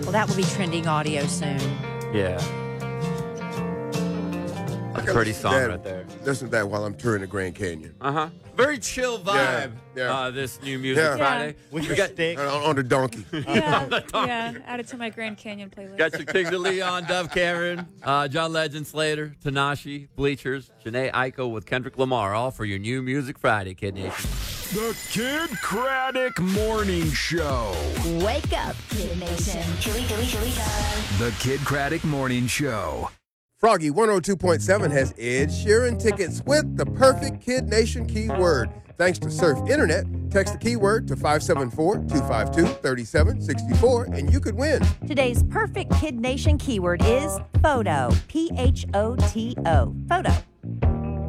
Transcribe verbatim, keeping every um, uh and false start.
Well, that will be trending audio soon. Yeah. That's a pretty song that, right there. Listen to that while I'm touring the Grand Canyon. Uh-huh. Very chill vibe, Yeah, yeah. Uh, this new Music Yeah. Friday. With We your got, stick. On, on the donkey. Yeah, yeah. Add it to my Grand Canyon playlist. got your King of Leon, Dove Cameron, uh, John Legend, Slater, Tanashi, Bleachers, Janae Eiko with Kendrick Lamar, all for your new Music Friday, Kid Nation. The Kid Craddock Morning Show. Wake up, Kid Nation. Here we go, here we go. The Kid Craddock Morning Show. Froggy one oh two point seven has Ed Sheeran tickets with the perfect Kid Nation keyword. Thanks to Surf Internet, text the keyword to five seven four, two five two, three seven six four and you could win. Today's perfect Kid Nation keyword is photo. P H O T O. Photo.